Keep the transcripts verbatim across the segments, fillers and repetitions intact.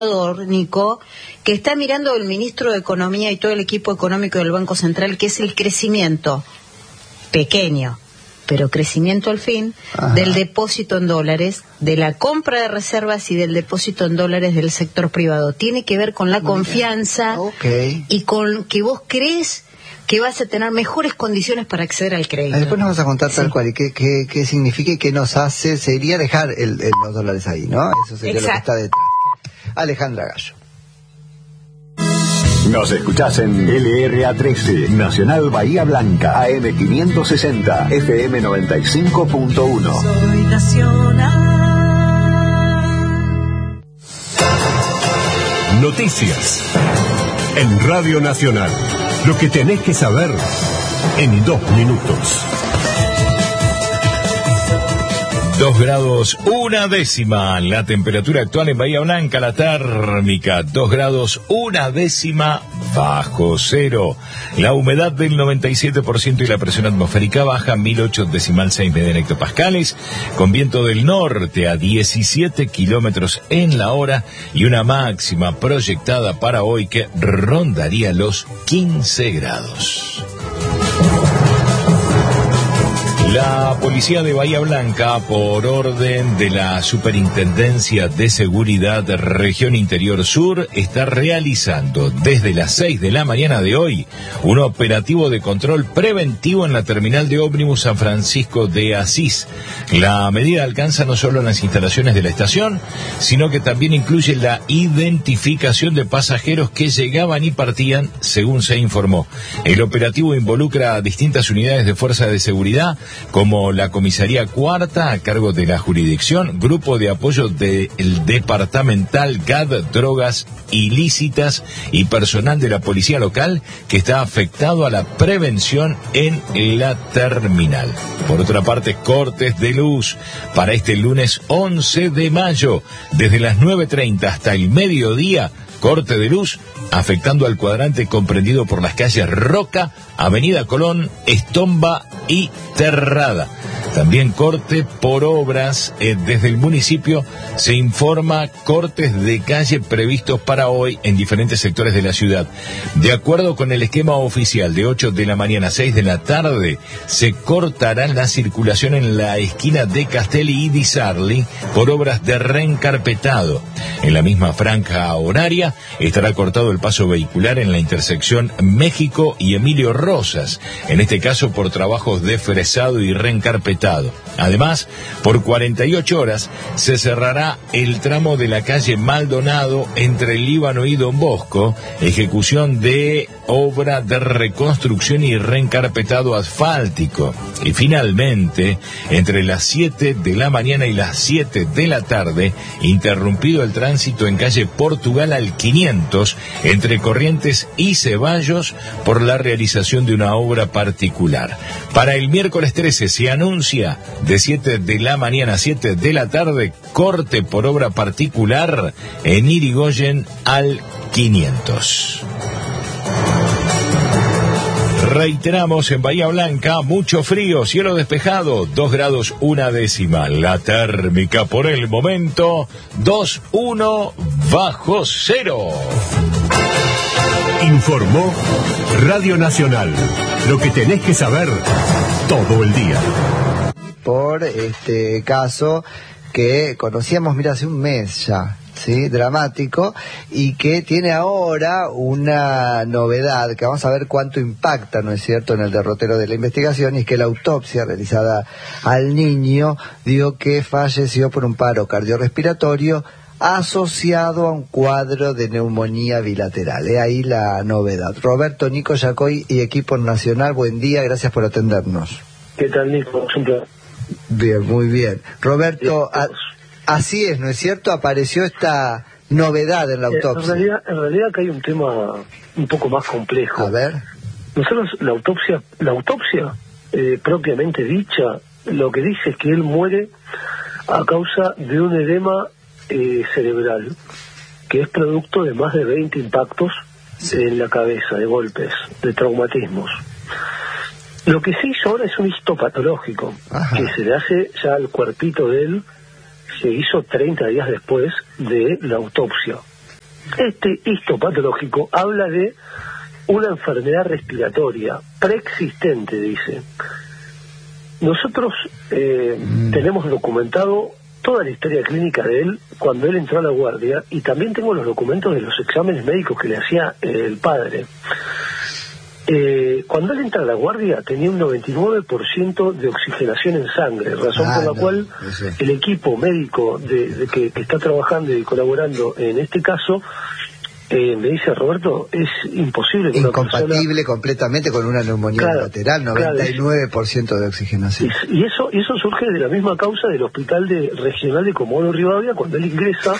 Nico, que está mirando el ministro de Economía y todo el equipo económico del Banco Central, que es el crecimiento pequeño, pero crecimiento al fin, Ajá. del depósito en dólares, de la compra de reservas y del depósito en dólares del sector privado. Tiene que ver con la Muy confianza okay. y con que vos crees que vas a tener mejores condiciones para acceder al crédito. Después nos vas a contar tal sí. cual, y qué, qué, qué significa y qué nos hace, sería dejar el, el, los dólares ahí, ¿no? Eso sería Exacto. lo que está detrás. Alejandra Gallo. Nos escuchás en L R A trece, Nacional Bahía Blanca, A M quinientos sesenta, F M noventa y cinco punto uno. Soy nacional. Noticias en Radio Nacional. Lo que tenés que saber en dos minutos. Dos grados, una décima, la temperatura actual en Bahía Blanca, la térmica, dos grados, una décima, bajo cero. La humedad del noventa y siete por ciento y la presión atmosférica baja, mil ocho decimal seis media en hectopascales, con viento del norte a diecisiete kilómetros en la hora y una máxima proyectada para hoy que rondaría los quince grados. La policía de Bahía Blanca, por orden de la Superintendencia de Seguridad Región Interior Sur, está realizando desde las seis de la mañana de hoy un operativo de control preventivo en la terminal de ómnibus San Francisco de Asís. La medida alcanza no solo las instalaciones de la estación, sino que también incluye la identificación de pasajeros que llegaban y partían, según se informó. El operativo involucra a distintas unidades de fuerza de seguridad, como la Comisaría Cuarta, a cargo de la jurisdicción, Grupo de Apoyo del Departamental G A D, Drogas Ilícitas y personal de la Policía Local, que está afectado a la prevención en la terminal. Por otra parte, cortes de luz para este lunes once de mayo, desde las nueve treinta hasta el mediodía, corte de luz afectando al cuadrante comprendido por las calles Roca, Avenida Colón, Estomba y Terrada. También corte por obras eh, desde el municipio. Se informa cortes de calle previstos para hoy en diferentes sectores de la ciudad. De acuerdo con el esquema oficial, de ocho de la mañana a seis de la tarde, se cortará la circulación en la esquina de Castelli y Di Sarli por obras de reencarpetado. En la misma franja horaria estará cortado el paso vehicular en la intersección México y Emilio Rosas, en este caso por trabajos de fresado y reencarpetado. Además, por cuarenta y ocho horas se cerrará el tramo de la calle Maldonado entre Líbano y Don Bosco, ejecución de obra de reconstrucción y reencarpetado asfáltico. Y finalmente, entre las siete de la mañana y las siete de la tarde, interrumpido el tránsito en calle Portugal al quinientos, entre Corrientes y Ceballos, por la realización de una obra particular. Para el miércoles trece se anuncia de siete de la mañana a siete de la tarde, corte por obra particular en Irigoyen al quinientos. Reiteramos, en Bahía Blanca, mucho frío, cielo despejado, dos grados una décima. La térmica por el momento, dos uno bajo cero. Informó Radio Nacional. Lo que tenés que saber todo el día. Por este caso que conocíamos, mira, hace un mes ya, ¿sí? Dramático, y que tiene ahora una novedad, que vamos a ver cuánto impacta, ¿no es cierto?, en el derrotero de la investigación, y es que la autopsia realizada al niño dio que falleció por un paro cardiorrespiratorio asociado a un cuadro de neumonía bilateral. Es ahí la novedad. Roberto, Nico Yacoy y equipo nacional, buen día, gracias por atendernos. ¿Qué tal, Nico? Siempre. Bien, muy bien. Roberto, a, así es, ¿no es cierto? Apareció esta novedad en la autopsia. En realidad, en realidad acá hay un tema un poco más complejo. A ver. Nosotros, la autopsia, la autopsia eh, propiamente dicha, lo que dice es que él muere a causa de un edema eh, cerebral, que es producto de más de veinte impactos sí. en la cabeza, de golpes, de traumatismos. Lo que se hizo ahora es un histopatológico, Ajá. que se le hace ya al cuerpito de él, se hizo treinta días después de la autopsia. Este histopatológico habla de una enfermedad respiratoria preexistente, dice. Nosotros eh, mm. tenemos documentado toda la historia clínica de él cuando él entró a la guardia, y también tengo los documentos de los exámenes médicos que le hacía eh, el padre. Eh, cuando él entra a la guardia tenía un noventa y nueve por ciento de oxigenación en sangre, razón ah, por la no, cual eso. el equipo médico de, de que, que está trabajando y colaborando en este caso Eh, me dice, Roberto, es imposible que incompatible una persona... completamente con una neumonía claro, lateral, noventa y nueve por ciento claro, de oxigenación. Y, y eso y eso surge de la misma causa del hospital de, regional de Comodoro Rivadavia, cuando él ingresa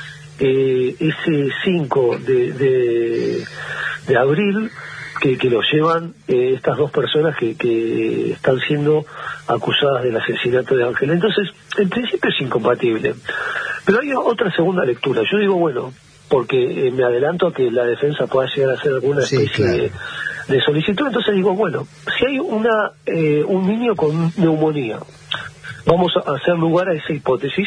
eh, ese cinco de, de, de abril, que, que lo llevan eh, estas dos personas que, que están siendo acusadas del asesinato de Ángel. Entonces, en principio es incompatible. Pero hay otra segunda lectura. Yo digo, bueno, porque eh, me adelanto a que la defensa pueda llegar a hacer alguna especie sí, claro. de, de solicitud. Entonces digo, bueno, si hay una eh, un niño con neumonía, vamos a hacer lugar a esa hipótesis,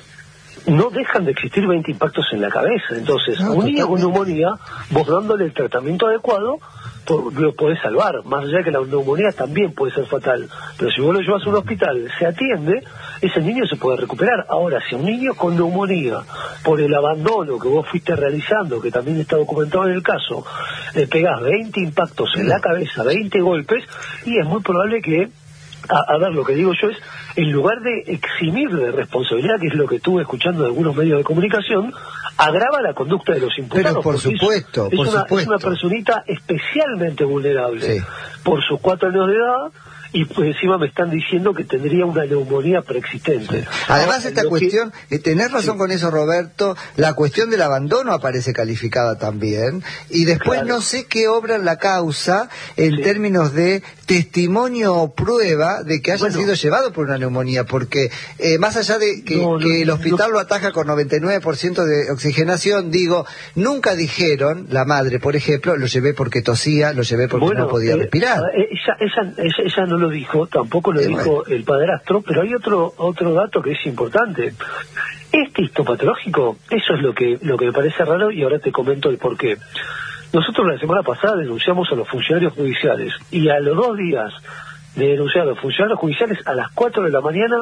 no dejan de existir veinte impactos en la cabeza. Entonces, no, un niño con neumonía, vos dándole el tratamiento adecuado, por, lo podés salvar, más allá de que la neumonía también puede ser fatal. Pero si vos lo llevas a un hospital, se atiende, ese niño se puede recuperar. Ahora, si a un niño con neumonía, por el abandono que vos fuiste realizando, que también está documentado en el caso, le pegás veinte impactos en la cabeza, veinte golpes, y es muy probable que, a, a ver, lo que digo yo es, en lugar de eximir de responsabilidad, que es lo que estuve escuchando de algunos medios de comunicación, agrava la conducta de los imputados. Pero por supuesto, es, por es, una, supuesto. es una personita especialmente vulnerable sí. por sus cuatro años de edad, y pues encima me están diciendo que tendría una neumonía preexistente. Sí. Además, Ahora, esta cuestión, que... eh, tenés razón sí. con eso, Roberto, la cuestión del abandono aparece calificada también, y después claro. no sé qué obra en la causa en sí. términos de testimonio o prueba de que haya bueno, sido llevado por una neumonía, porque eh, más allá de que, no, no, que el hospital no, lo ataja con noventa y nueve por ciento de oxigenación, digo, nunca dijeron, la madre, por ejemplo, lo llevé porque tosía, lo llevé porque bueno, no podía eh, respirar. Ella, ella, ella, ella no lo dijo, tampoco lo eh, dijo bueno. el padrastro, pero hay otro otro dato que es importante. Este histopatológico, eso es lo que lo que me parece raro, y ahora te comento el porqué. Nosotros la semana pasada denunciamos a los funcionarios judiciales, y a los dos días de denunciar a los funcionarios judiciales, a las cuatro de la mañana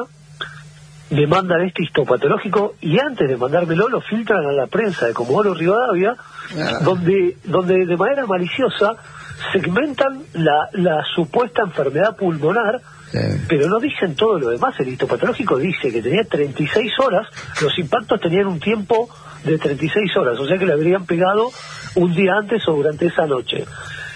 me mandan este histopatológico, y antes de mandármelo lo filtran a la prensa de Comodoro Rivadavia, ah. donde donde de manera maliciosa segmentan la, la supuesta enfermedad pulmonar, sí. pero no dicen todo lo demás. El histopatológico dice que tenía treinta y seis horas, los impactos tenían un tiempo de treinta y seis horas, o sea que le habrían pegado un día antes o durante esa noche.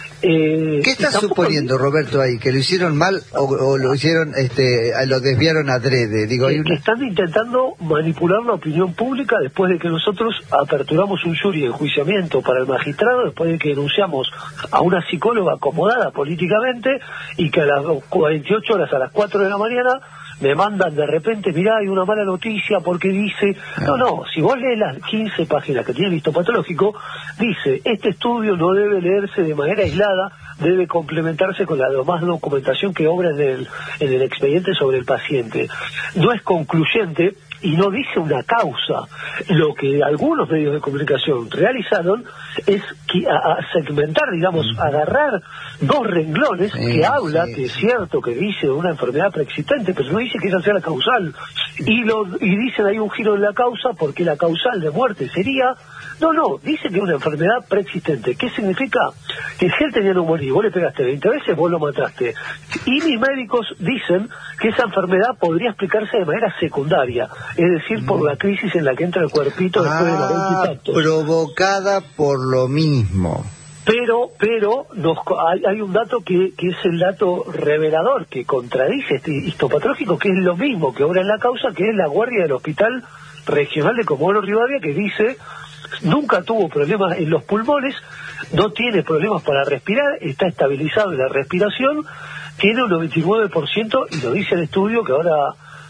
Eh, ¿Qué estás suponiendo, Roberto, ahí? ¿Que lo hicieron mal o, o lo hicieron, este, lo desviaron adrede? Digo, eh, hay una... que están intentando manipular la opinión pública después de que nosotros aperturamos un jury de enjuiciamiento para el magistrado, después de que denunciamos a una psicóloga acomodada políticamente, y que a las cuarenta y ocho horas, a las cuatro de la mañana, me mandan de repente, mirá, hay una mala noticia porque dice... No, no, si vos lees las quince páginas que tiene el histopatológico, dice, este estudio no debe leerse de manera aislada, debe complementarse con la demás documentación que obra en el, en el expediente sobre el paciente. No es concluyente y no dice una causa. Lo que algunos medios de comunicación realizaron es que, a, a segmentar, digamos, mm. agarrar dos renglones sí, que habla, sí, que es cierto que dice una enfermedad preexistente, pero no dice que esa sea la causal. Y, lo, y dicen hay un giro en la causa porque la causal de muerte sería... No, no, dice que es una enfermedad preexistente. ¿Qué significa? Que si él tenía neumonía, vos le pegaste veinte veces, vos lo mataste. Y mis médicos dicen que esa enfermedad podría explicarse de manera secundaria, es decir, por la crisis en la que entra el cuerpito después ah, de los veinte impactos. Provocada por lo mismo. Pero, pero nos, hay, hay un dato que, que es el dato revelador, que contradice este histopatológico, que es lo mismo que obra en la causa, que es la guardia del Hospital Regional de Comodoro Rivadavia, que dice... Nunca tuvo problemas en los pulmones, no tiene problemas para respirar, está estabilizado en la respiración, tiene un noventa y nueve por ciento, y lo dice el estudio que ahora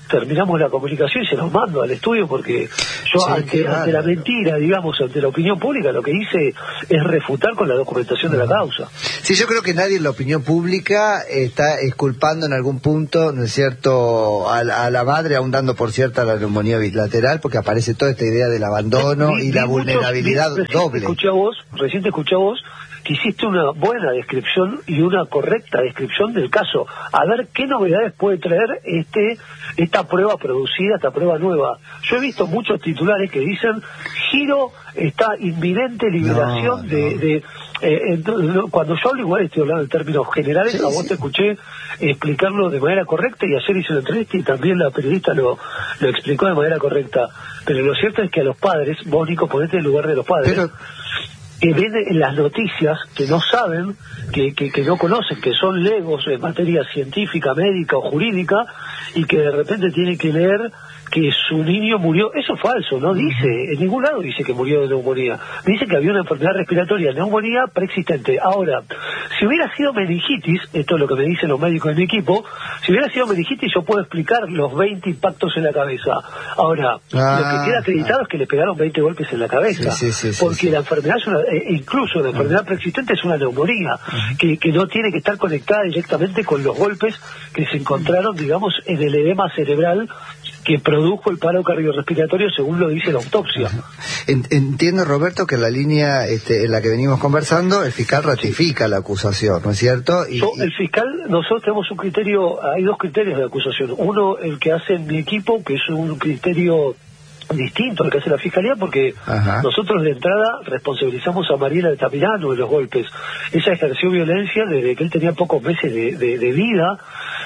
terminamos la comunicación y se los mando al estudio, porque yo Sí, ante, claro. ante la mentira, digamos, ante la opinión pública, lo que hice es refutar con la documentación de la causa. Sí, yo creo que nadie en la opinión pública está exculpando en algún punto, ¿no es cierto?, a, la- a la madre, aún dando por cierta la neumonía bilateral, porque aparece toda esta idea del abandono Vi- y vi la muchos- vulnerabilidad vi- recién doble. Te escuché a vos, recién te escuché a vos, que hiciste una buena descripción y una correcta descripción del caso. A ver qué novedades puede traer este esta prueba producida, esta prueba nueva. Yo he visto muchos titulares que dicen, giro, está inminente liberación No, de... no. de eh, entonces, no, cuando yo hablo igual estoy hablando en términos generales, Sí, a vos sí. te escuché explicarlo de manera correcta y ayer hice una entrevista y también la periodista lo, lo explicó de manera correcta. Pero lo cierto es que a los padres, vos Nico, ponete en el lugar de los padres, Pero que ven en las noticias, que no saben, que, que, que no conocen, que son legos en materia científica, médica o jurídica, y que de repente tienen que leer que su niño murió. Eso es falso, no dice, en ningún lado dice que murió de neumonía. Dice que había una enfermedad respiratoria, neumonía preexistente. Ahora, si hubiera sido meningitis, esto es lo que me dicen los médicos de mi equipo, si hubiera sido meningitis yo puedo explicar los veinte impactos en la cabeza. Ahora, Ah, lo que queda acreditado ah. es que le pegaron veinte golpes en la cabeza, Sí, sí, sí, sí, porque sí. la enfermedad es una, eh, incluso la enfermedad preexistente es una neumonía, que, que no tiene que estar conectada directamente con los golpes que se encontraron, digamos, en el edema cerebral que produjo el paro cardiorrespiratorio, según lo dice la autopsia. En- entiendo, Roberto, que en la línea este, en la que venimos conversando, el fiscal ratifica la acusación, ¿no es cierto? Y, Yo, y- el fiscal, nosotros tenemos un criterio, hay dos criterios de acusación. Uno, el que hace mi equipo, que es un criterio distinto al que hace la fiscalía, porque Ajá. nosotros de entrada responsabilizamos a Mariela Altamirano de los golpes. Ella ejerció violencia desde que él tenía pocos meses de, de- de vida.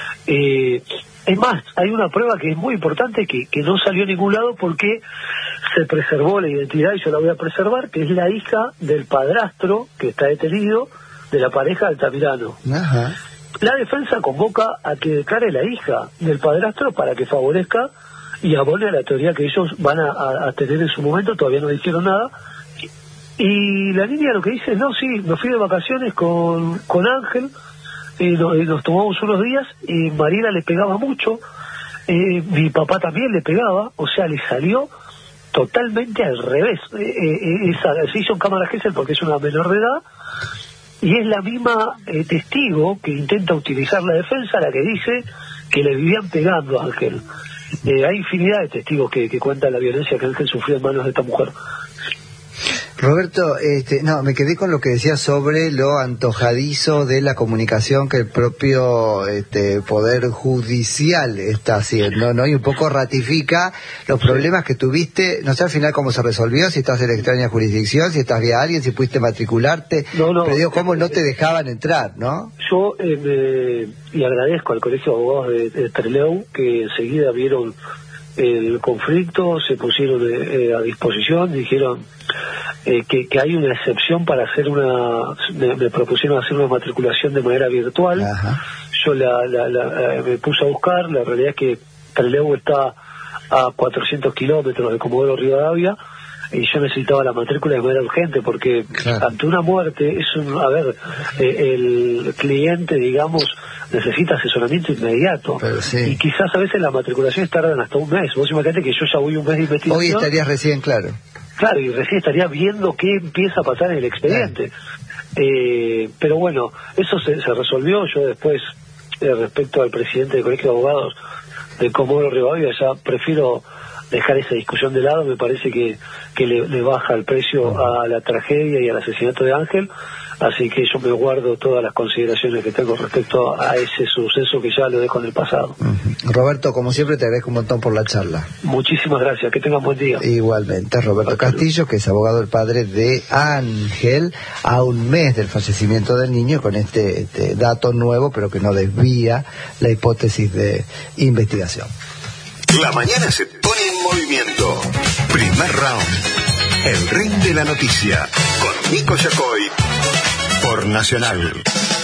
Eh, es más, hay una prueba que es muy importante que, que no salió a ningún lado porque se preservó la identidad, y yo la voy a preservar, que es la hija del padrastro que está detenido de la pareja de Altamirano. Ajá. La defensa convoca a que declare la hija del padrastro para que favorezca y abone a la teoría que ellos van a, a- a tener en su momento. Todavía no dijeron nada. Y la niña lo que dice, no, sí, me fui de vacaciones con, con Ángel, y, no- y nos tomamos unos días, y Mariela le pegaba mucho, eh, mi papá también le pegaba, o sea, le salió totalmente al revés. Eh, eh, esa, se hizo en cámara Gesell porque es una menor de edad, y es la misma eh, testigo que intenta utilizar la defensa la que dice que le vivían pegando a Ángel. Eh, hay infinidad de testigos que, que cuentan la violencia que Ángel sufrió en manos de esta mujer. Roberto, este, no, me quedé con lo que decías sobre lo antojadizo de la comunicación que el propio este, Poder Judicial está haciendo, ¿no? Y un poco ratifica los problemas que tuviste, no sé al final cómo se resolvió, si estás en extraña jurisdicción, si estás vía alguien, si pudiste matricularte, No, no. pero digo, cómo no te dejaban entrar, ¿no? Yo eh, me, y agradezco al Colegio de Abogados de, de Trelew que enseguida vieron el conflicto, se pusieron eh, eh, a disposición, dijeron eh, que, que hay una excepción para hacer una, me, me propusieron hacer una matriculación de manera virtual. Ajá. Yo la, la, la, eh, me puse a buscar, la realidad es que Trelew está a cuatrocientos kilómetros de Comodoro Rivadavia, y yo necesitaba la matrícula de manera urgente porque Claro. ante una muerte es un, a ver, eh, el cliente, digamos, necesita asesoramiento inmediato. Pero sí. Y quizás a veces las matriculaciones tardan hasta un mes. Vos imaginate que yo ya voy un mes de investigación. Hoy estarías recién claro. Claro, y recién estaría viendo qué empieza a pasar en el expediente. Eh, pero bueno, eso se, se resolvió. Yo después, eh, respecto al presidente del Colegio de Abogados de Comodoro Rivadavia, ya prefiero dejar esa discusión de lado. Me parece que, que le, le baja el precio a la tragedia y al asesinato de Ángel, así que yo me guardo todas las consideraciones que tengo respecto a ese suceso que ya lo dejo en el pasado. Uh-huh. Roberto, como siempre te agradezco un montón por la charla. Muchísimas gracias, que tengan buen día. Igualmente, Roberto Castillo, que es abogado del padre de Ángel, a un mes del fallecimiento del niño, con este, este dato nuevo, pero que no desvía la hipótesis de investigación. La mañana se pone en movimiento. Primer round. El ring de la noticia. Con Nico Yacoy. Por Nacional.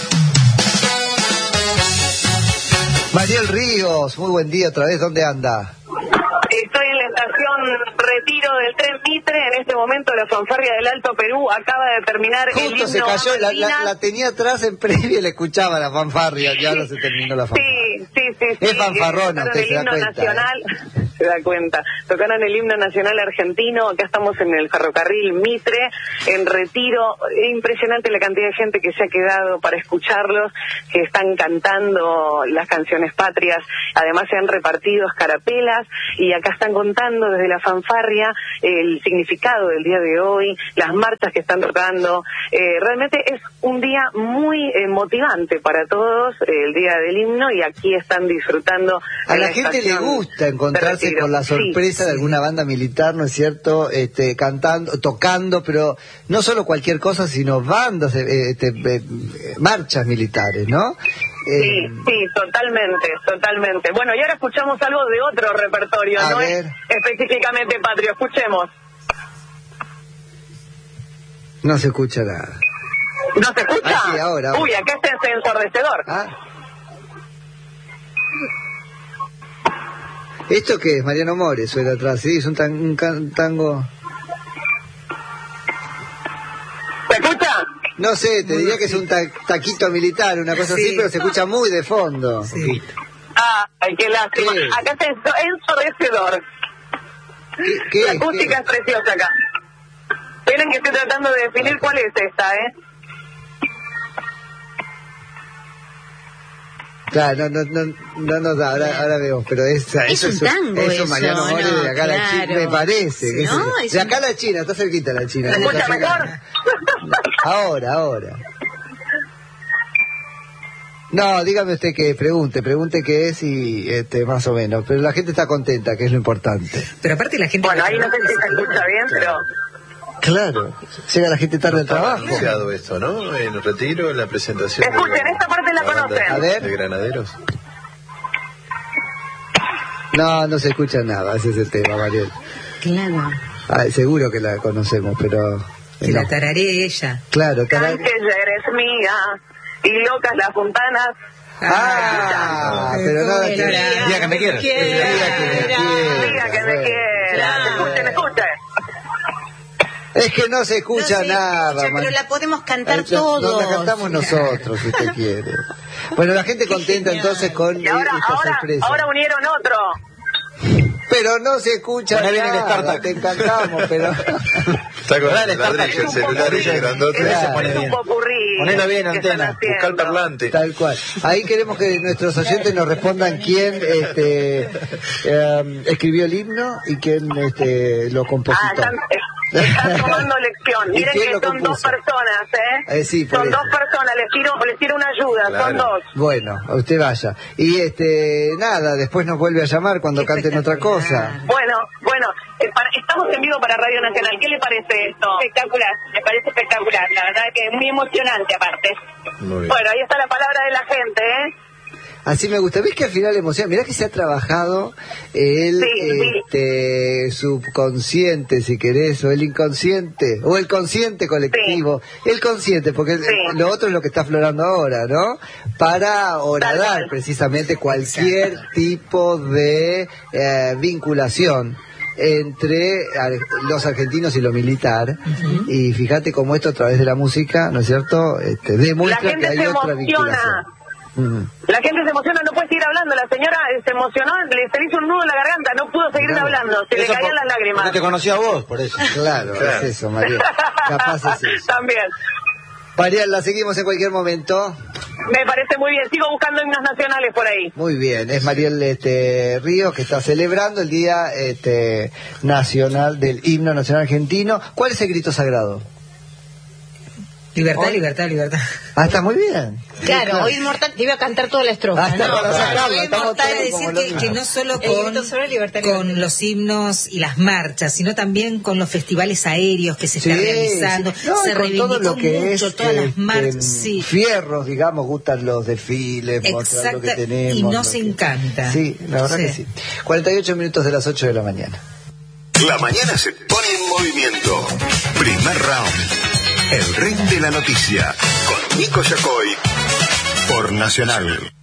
Mariel Ríos, muy buen día otra vez, ¿dónde anda? Estoy en la estación Retiro del tren Mitre. En este momento la fanfarria del Alto Perú acaba de terminar el Justo himno se cayó, a la, la, Malvinas. la tenía atrás en previa y le escuchaba la fanfarria, ya no se terminó la fanfarria. Sí, sí, sí, sí. Es fanfarrona, tocaron usted el se da himno cuenta. nacional, ¿eh? Se da cuenta. Tocaron el himno nacional argentino, acá estamos en el ferrocarril Mitre, en Retiro. Es impresionante la cantidad de gente que se ha quedado para escucharlos, que están cantando las canciones patrias. Además se han repartido escarapelas y acá están contando desde la fanfarria el significado del día de hoy, las marchas que están tocando. Eh, realmente es un día muy eh, motivante para todos, eh, el día del himno, y aquí están disfrutando. A la, la gente le gusta encontrarse con la sorpresa sí, de alguna banda militar, ¿no es cierto? Este, cantando, tocando, pero no solo cualquier cosa, sino bandas, este, eh, marchas militares, ¿no? Sí, eh, sí, totalmente, totalmente. Bueno, y ahora escuchamos algo de otro repertorio, no ver. es específicamente patrio. Escuchemos. No se escucha nada. ¿No se escucha? Ah, sí, ahora, ahora. Uy, acá está el ensordecedor. ¿Ah? ¿Esto qué es? Mariano More suena atrás, sí, es un, tan, un can, tango... ¿Se escucha? No sé, te diría que es un ta taquito militar, una cosa sí. así, pero se escucha muy de fondo. Sí. Ah, ay, qué lástima. ¿Qué? Acá está ensordecedor. ¿Qué, qué, La acústica qué? es preciosa acá. Esperen que estoy tratando de definir cuál es esta, ¿eh? Claro, no, no, no, no, no ahora, ahora vemos, pero es, es eso un tango, eso, eso Mariano More no, de acá claro. a la China, me parece. Sí, que no, es, es de acá a un... la China, está cerquita la China. ¿Se escucha mejor? Ahora, ahora. No, dígame usted que pregunte, pregunte qué es y este, más o menos, pero la gente está contenta, que es lo importante. Pero aparte la gente... Bueno, ahí no sé si se escucha bien, pero... Claro, llega la gente tarde al trabajo. Anunciado esto, ¿no? En Retiro, en la presentación. Escuchen, de la, esta parte la, la conocen. A ver. De Granaderos. No, no se escucha nada, ese es el tema, Mariel. Claro. Ah, seguro que la conocemos, pero... Que no. La tararé ella. Claro, tararé. Que ya eres mía, y locas las fontanas. Ah, ah pero nada que... Diga que me quieras. Diga que me quieras. Diga que me quieras. Escuchen, escuchen. Es que no se escucha no se nada, escucha, pero la podemos cantar todos. No, la cantamos nosotros, si usted quiere. Bueno, la gente contenta entonces con y ahora, esta ahora, sorpresa. Ahora unieron otro. Pero no se escucha bueno, nada. Viene el Startup. Te encantamos, pero... Está con el ladrillo, el celular ese grandote. Claro. Pone bien. Ponelo bien, antena. Busca el parlante. Tal cual. Ahí queremos que nuestros oyentes nos respondan quién este, eh, escribió el himno y quién este, lo compositó. Ah, están, están tomando lección. Miren que son compuso? dos personas, ¿eh? eh sí, son eso. dos personas, les tiro, les tiro una ayuda, claro. Son dos. Bueno, usted vaya. Y este, nada, después nos vuelve a llamar cuando canten otra cosa. Bueno, bueno, eh, para, estamos en vivo para Radio Nacional. ¿Qué le parece esto? Espectacular, me parece espectacular. La verdad que es muy emocionante aparte. Muy bien. Bueno, ahí está la palabra de la gente, ¿eh? Así me gusta. ¿Ves que al final emociona? Mirá que se ha trabajado el sí, este, sí. subconsciente, si querés, o el inconsciente, o el consciente colectivo. Sí. El consciente, porque sí. lo otro es lo que está aflorando ahora, ¿no? Para horadar precisamente cualquier tipo de eh, vinculación entre los argentinos y lo militar. Uh-huh. Y fíjate cómo esto a través de la música, ¿no es cierto? Este, demuestra que hay otra vinculación. Uh-huh. La gente se emociona, no puede seguir hablando. La señora se emocionó, le se le hizo un nudo en la garganta, no pudo seguir no. hablando, se eso le caían por, las lágrimas. Porque te conocí a vos, por eso. Claro, claro. Es eso, María. Capaz es eso. También. María, la seguimos en cualquier momento. Me parece muy bien, sigo buscando himnos nacionales por ahí. Muy bien, es Mariel este, Ríos que está celebrando el Día este, Nacional del Himno Nacional Argentino. ¿Cuál es el grito sagrado? Libertad, ¿Hoy? libertad, libertad. Ah, está muy bien. Claro, claro. Hoy Inmortal te iba a cantar toda la estrofa. Hasta ¿no? para sacarlo, Hoy Inmortal es decir que, que no solo con, sobre libertad, con libertad. los himnos y las marchas, sino también con los festivales aéreos que se sí, están realizando. Sí. No, se reivindicó todo lo que mucho, es, todas eh, las marchas. Sí. Fierros, digamos, gustan los desfiles, mostrar lo que tenemos. Y nos que... encanta. Sí, la verdad sí. que sí. cuarenta y ocho minutos de las ocho de la mañana. La mañana se pone en movimiento. Primer round. El ring de la noticia, con Nico Yacoy, por Nacional.